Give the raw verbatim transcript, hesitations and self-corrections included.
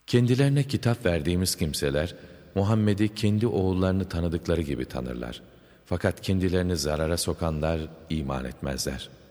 Kendilerine kitap verdiğimiz kimseler, Muhammed'i kendi oğullarını tanıdıkları gibi tanırlar. Fakat kendilerini zarara sokanlar iman etmezler.